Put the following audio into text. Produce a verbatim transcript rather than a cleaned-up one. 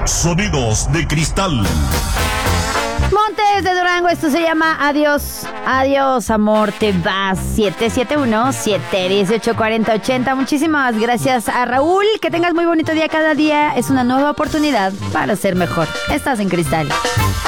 Sonidos de cristal. Montes de Durango, esto se llama Adiós, adiós amor, te vas. siete siete uno, siete uno ocho, cuatro cero ocho cero. Muchísimas gracias a Raúl. Que tengas muy bonito día. Cada día es una nueva oportunidad para ser mejor. Estás en Cristal.